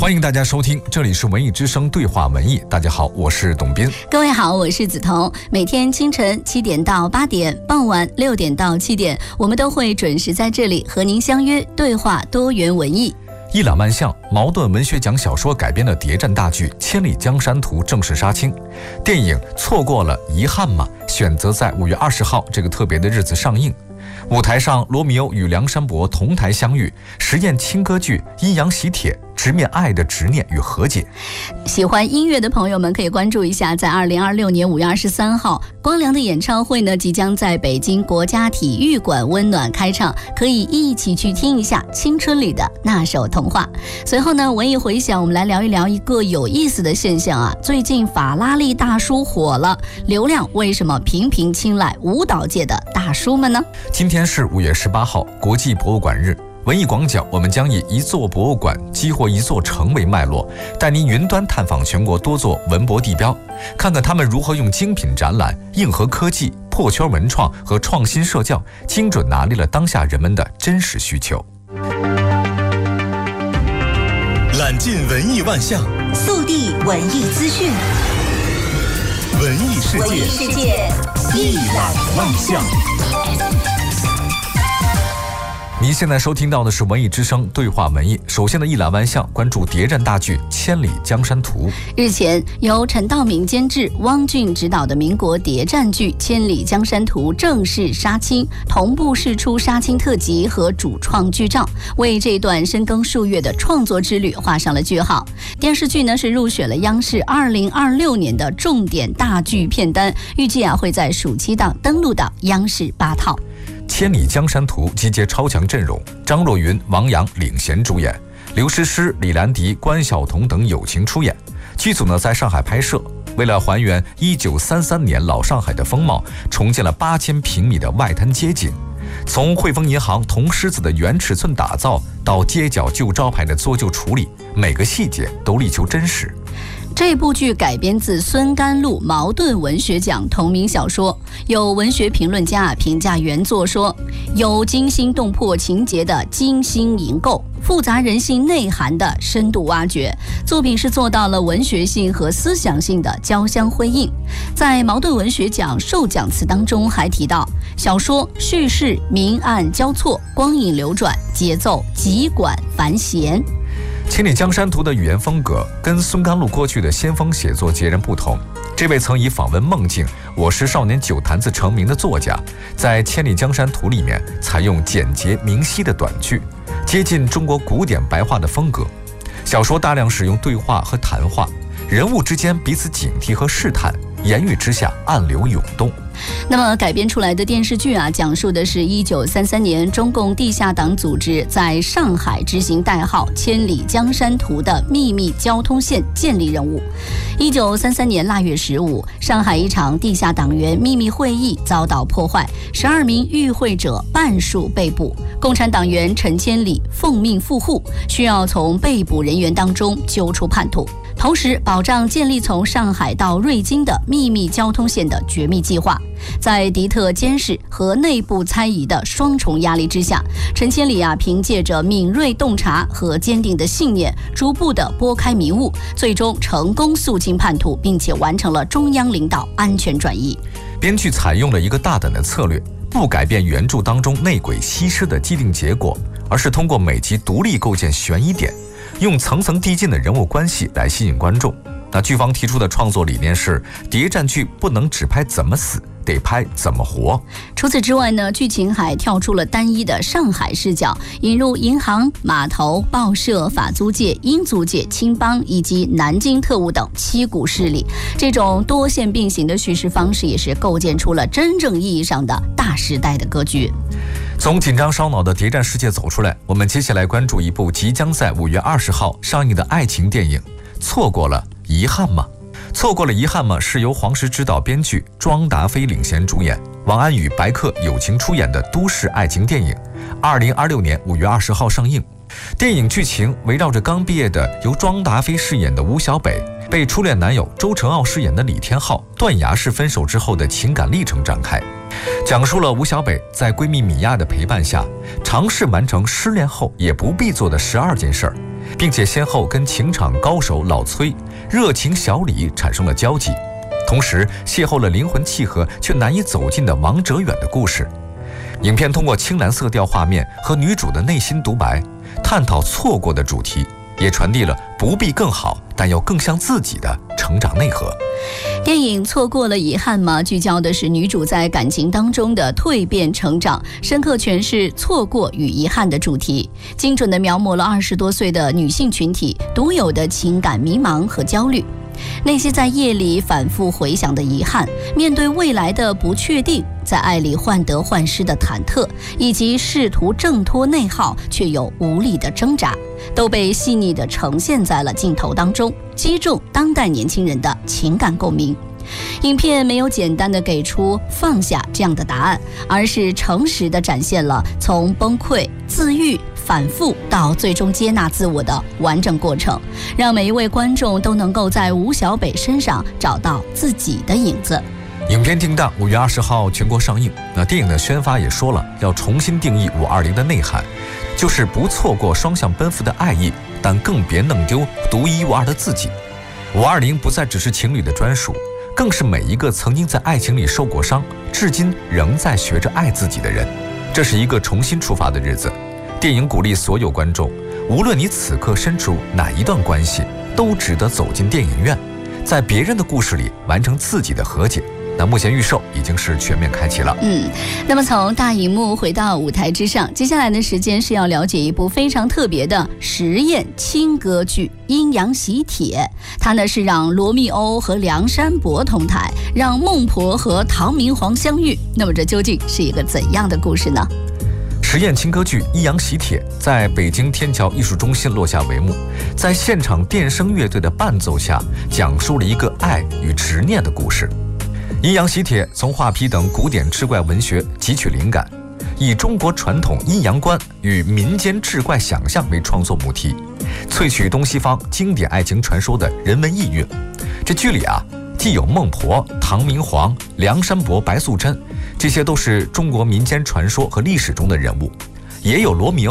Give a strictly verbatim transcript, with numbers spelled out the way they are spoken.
欢迎大家收听，这里是文艺之声对话文艺。大家好，我是董斌。 各位好，我是梓潼。每天清晨七点到八点，傍晚六点到七点，我们都会准时在这里和您相约对话多元文艺。 一览万象，茅盾文学奖小说改编的谍战大剧《千里江山图》正式杀青。电影错过了遗憾吗？选择在五月二十号这个特别的日子上映。舞台上，罗密欧与梁山伯同台相遇，实验轻歌剧《阴阳喜帖》，直面爱的执念与和解。 喜欢音乐的朋友们可以关注一下，在二零二六年五月二十三号，光良的演唱会呢即将在北京国家体育馆温暖开唱，可以一起去听一下青春里的那首童话。随后呢，文艺回响，我们来聊一聊一个有意思的现象啊，最近法拉利大叔火了，流量为什么频频青睐舞蹈界的大叔们呢？ 今天是五月十八号，国际博物馆日。文艺广角，我们将以一座博物馆激活一座城为脉络，带您云端探访全国多座文博地标，看看他们如何用精品展览、硬核科技、破圈文创和创新社教，精准拿捏了当下人们的真实需求。 揽尽文艺万象， 速递文艺资讯， 文艺世界， 文艺世界一览万象。 您现在收听到的是文艺之声对话文艺。首先的一览万象，关注谍战大剧《千里江山图》。 日前，由陈道明监制、汪俊执导的民国谍战剧《千里江山图》正式杀青，同步释出杀青特辑和主创剧照，为这段深耕数月的创作之旅画上了句号。电视剧呢是入选了央视二零二六年的重点大剧片单，预计啊会在暑期档登陆到央视八套。 千里江山图集结超强阵容，张若昀、王阳领衔主演，刘诗诗、李兰迪、关晓彤等友情出演。剧组呢在上海拍摄，为了还原一九三三年老上海的风貌，重建了八千平米的外滩街景。从汇丰银行铜狮子的原尺寸打造，到街角旧招牌的作旧处理，每个细节都力求真实。 这部剧改编自孙甘露茅盾文学奖同名小说，有文学评论家评价原作说，有惊心动魄情节的精心营构，复杂人性内涵的深度挖掘，作品是做到了文学性和思想性的交相辉映。在茅盾文学奖授奖词当中还提到，小说叙事明暗交错，光影流转，节奏急管繁弦。 千里江山图的语言风格跟孙甘露过去的先锋写作截然不同。这位曾以访问梦境、我是少年酒坛子成名的作家，在千里江山图里面采用简洁明晰的短句，接近中国古典白话的风格。小说大量使用对话和谈话，人物之间彼此警惕和试探，言语之下暗流涌动。 那么改编出来的电视剧啊，讲述的是一九三三年中共地下党组织在上海执行代号千里江山图的秘密交通线建立任务。一九三三年腊月十五，上海一场地下党员秘密会议遭到破坏，十二名与会者半数被捕。共产党员陈千里奉命赴沪，需要从被捕人员当中揪出叛徒，同时保障建立从上海到瑞金的秘密交通线的绝密计划。在敌特监视和内部猜疑的双重压力之下，陈千里啊，凭借着敏锐洞察和坚定的信念，逐步的拨开迷雾，最终成功肃清叛徒，并且完成了中央领导安全转移。 编剧采用了一个大胆的策略，不改变原著当中内鬼西施的既定结果，而是通过每集独立构建悬疑点，用层层递进的人物关系来吸引观众。那剧方提出的创作理念是，谍战剧不能只拍怎么死，得拍怎么活。 除此之外呢，剧情还跳出了单一的上海视角，引入银行、码头、报社、法租界、英租界、青帮以及南京特务等七股势力。这种多线并行的叙事方式，也是构建出了真正意义上的大时代的格局。 从紧张烧脑的谍战世界走出来，我们接下来关注一部即将在五月二十号上映的爱情电影。错过了遗憾吗？错过了遗憾吗？是由黄石执导编剧，庄达菲领衔主演，王安与白客友情出演的都市爱情电影，二零二六年五月二十号上映。电影剧情围绕着刚毕业的由庄达菲饰演的吴小北，被初恋男友周成傲饰演的李天浩断崖式分手之后的情感历程展开，讲述了吴小北在闺蜜米娅的陪伴下，尝试完成失恋后也不必做的十二件事儿， 并且先后跟情场高手老崔、热情小李产生了交集，同时邂逅了灵魂契合却难以走近的王哲远的故事。影片通过青蓝色调画面和女主的内心独白，探讨错过的主题，也传递了不必更好，但要更像自己的成长内核。 电影错过了遗憾吗？聚焦的是女主在感情当中的蜕变成长，深刻诠释错过与遗憾的主题，精准地描摹了二十多岁的女性群体独有的情感迷茫和焦虑。那些在夜里反复回想的遗憾，面对未来的不确定，在爱里患得患失的忐忑，以及试图挣脱内耗却又无力的挣扎，都被细腻地呈现在了镜头当中，击中当代年轻人的情感共鸣。影片没有简单的给出放下这样的答案，而是诚实地展现了从崩溃、自愈、反复到最终接纳自我的完整过程，让每一位观众都能够在吴小北身上找到自己的影子。 影片定档五月二十号全国上映。那电影的宣发也说了，要重新定义五二零的内涵，就是不错过双向奔赴的爱意，但更别弄丢独一无二的自己。五二零不再只是情侣的专属，更是每一个曾经在爱情里受过伤，至今仍在学着爱自己的人。这是一个重新出发的日子。电影鼓励所有观众，无论你此刻身处哪一段关系，都值得走进电影院，在别人的故事里完成自己的和解。那目前预售已经是全面开启了。 嗯，那么从大荧幕回到舞台之上，接下来的时间是要了解一部非常特别的实验轻歌剧《阴阳喜帖》，它呢是让罗密欧和梁山伯同台，让孟婆和唐明皇相遇。那么这究竟是一个怎样的故事呢？ 实验轻歌剧《阴阳喜帖》在北京天桥艺术中心落下帷幕，在现场电声乐队的伴奏下，讲述了一个爱与执念的故事。阴阳喜帖从画皮等古典志怪文学汲取灵感，以中国传统阴阳观与民间志怪想象为创作母题，萃取东西方经典爱情传说的人文意蕴。这剧里啊，既有孟婆、唐明皇、梁山伯、白素贞，这些都是中国民间传说和历史中的人物，也有罗密欧